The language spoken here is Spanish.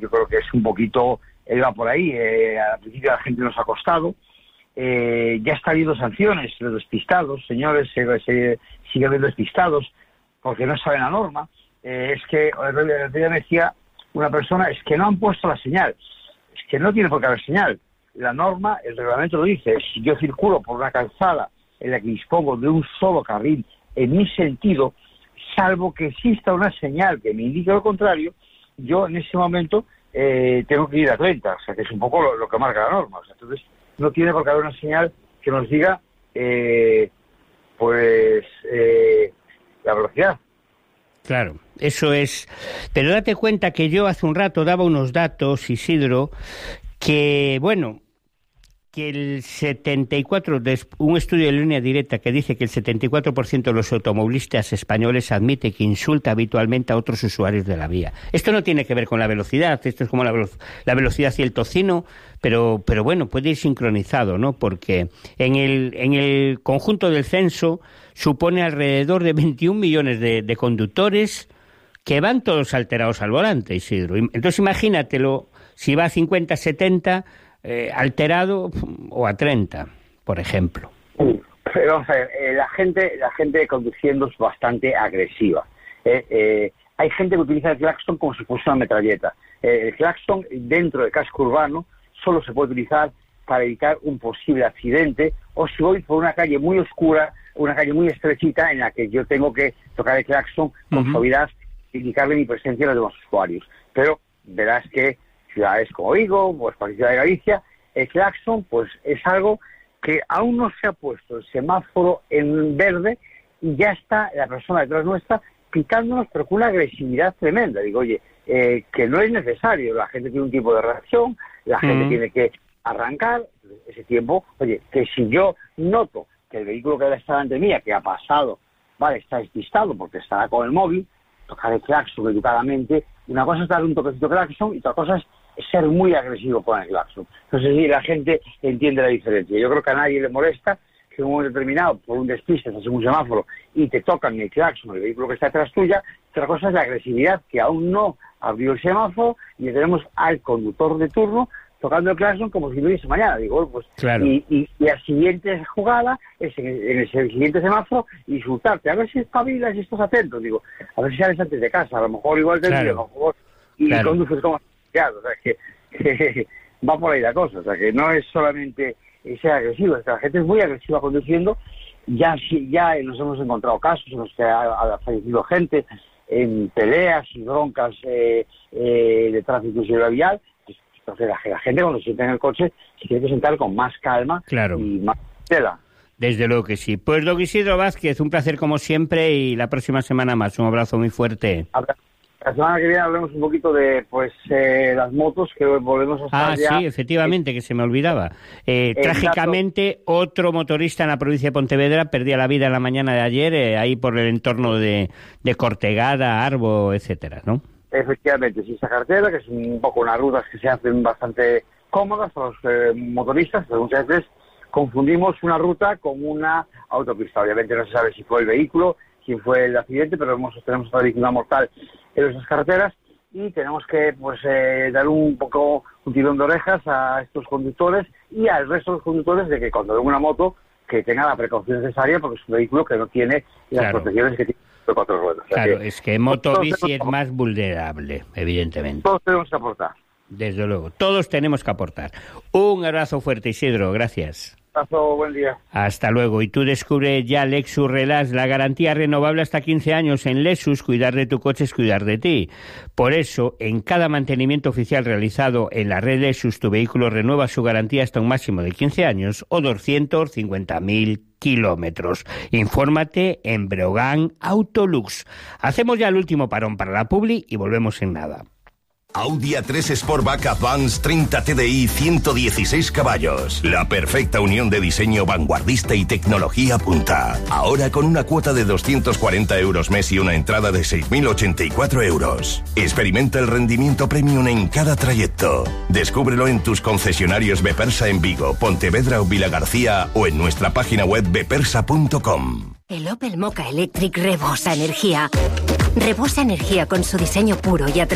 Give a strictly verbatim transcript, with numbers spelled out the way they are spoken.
yo creo que es un poquito, él va por ahí, eh, al principio la gente nos ha costado, eh, ya está habiendo sanciones, los despistados, señores, se, se sigue habiendo despistados porque no saben la norma, eh, es que, el otro día me decía una persona, es que no han puesto la señal, es que no tiene por qué haber señal, la norma, el reglamento lo dice, si yo circulo por una calzada en la que dispongo de un solo carril en mi sentido, salvo que exista una señal que me indique lo contrario, yo en ese momento eh, tengo que ir a treinta, o sea que es un poco lo, lo que marca la norma, o sea, entonces no tiene por qué haber una señal que nos diga eh, pues eh, la velocidad. Claro, eso es. Pero date cuenta que yo hace un rato daba unos datos, Isidro, que, bueno, que el setenta y cuatro, un estudio de línea directa que dice que el setenta y cuatro por ciento de los automovilistas españoles admite que insulta habitualmente a otros usuarios de la vía. Esto no tiene que ver con la velocidad, esto es como la, velo- la velocidad y el tocino, pero, pero bueno, puede ir sincronizado, ¿no? Porque en el, en el conjunto del censo supone alrededor de veintiún millones de, de conductores que van todos alterados al volante, Isidro. Entonces imagínatelo, si va a cincuenta, setenta... Eh, alterado o a treinta, por ejemplo. Pero vamos a ver, eh, la gente la gente conduciendo es bastante agresiva. Eh, eh, hay gente que utiliza el claxon como si fuese una metralleta. Eh, el claxon dentro del casco urbano solo se puede utilizar para evitar un posible accidente, o si voy por una calle muy oscura, una calle muy estrechita en la que yo tengo que tocar el claxon con uh-huh. suavidad e indicarle mi presencia a los demás usuarios. Pero verás que ciudades como Vigo, pues para la ciudad de Galicia, el claxon pues es algo que aún no se ha puesto el semáforo en verde y ya está la persona detrás nuestra picándonos, pero con una agresividad tremenda. Digo, oye, eh, que no es necesario, la gente tiene un tipo de reacción, la gente mm. tiene que arrancar ese tiempo. Oye, que si yo noto que el vehículo que está delante mía, que ha pasado, vale, está despistado porque estará con el móvil, tocar el claxon educadamente. Una cosa es darle un toquecito claxon y otra cosa es ser muy agresivo con el claxon. Entonces, sí, la gente entiende la diferencia. Yo creo que a nadie le molesta que en un momento determinado, por un despiste, estás en un semáforo y te tocan el claxon, el vehículo que está detrás tuya. Otra cosa es la agresividad, que aún no abrió el semáforo y tenemos al conductor de turno tocando el claxon como si lo hubiese mañana. Digo, pues, claro. y, y, y la siguiente jugada es en el, en el siguiente semáforo insultarte, a ver si espabilas y estás atento. Digo, a ver si sales antes de casa, a lo mejor igual te claro. a lo mejor y claro. conduces como o sea que, que va por ahí la cosa, o sea que no es solamente ser agresivo, es que la gente es muy agresiva conduciendo. Ya ya nos hemos encontrado casos en los que ha, ha fallecido gente en peleas y broncas eh, eh, de tráfico y seguridad vial. Entonces la, la gente cuando se sienta en el coche se tiene que sentar con más calma claro. y más tela. Desde luego que sí. Pues don Isidro Vázquez, un placer como siempre y la próxima semana más. Un abrazo muy fuerte. La semana que viene hablemos un poquito de pues eh, las motos, que volvemos a estar Ah, ya... sí, efectivamente, que se me olvidaba. Eh, trágicamente, otro motorista en la provincia de Pontevedra perdía la vida en la mañana de ayer, eh, ahí por el entorno de, de Cortegada, Arbo, etcétera, ¿no? Efectivamente, sí, esa carretera, que es un poco unas rutas que se hacen bastante cómodas para los eh, motoristas, pero muchas veces confundimos una ruta con una autopista. Obviamente no se sabe si fue el vehículo, quién fue el accidente, pero hemos, tenemos otra víctima mortal en nuestras carreteras y tenemos que pues eh, dar un poco un tirón de orejas a estos conductores y al resto de los conductores de que cuando ven una moto que tenga la precaución necesaria porque es un vehículo que no tiene las claro. protecciones que tiene de cuatro ruedas. O sea claro, que, es que moto bici es más vulnerable, evidentemente. Todos tenemos que aportar. Desde luego, todos tenemos que aportar. Un abrazo fuerte, Isidro, gracias. Buen día. Hasta luego. Y tú descubre ya Lexus Relax, la garantía renovable hasta quince años en Lexus. Cuidar de tu coche es cuidar de ti. Por eso, en cada mantenimiento oficial realizado en la red Lexus, tu vehículo renueva su garantía hasta un máximo de quince años o doscientos cincuenta mil kilómetros. Infórmate en Breogán Autolux. Hacemos ya el último parón para la publi y volvemos en nada. Audi A tres Sportback Advance treinta T D I ciento dieciséis caballos. La perfecta unión de diseño vanguardista y tecnología punta. Ahora con una cuota de doscientos cuarenta euros mes y una entrada de seis mil ochenta y cuatro euros. Experimenta el rendimiento premium en cada trayecto. Descúbrelo en tus concesionarios Bepersa en Vigo, Pontevedra o Vilagarcía o en nuestra página web bepersa punto com. El Opel Mokka Electric rebosa energía. Rebosa energía con su diseño puro y atractivo.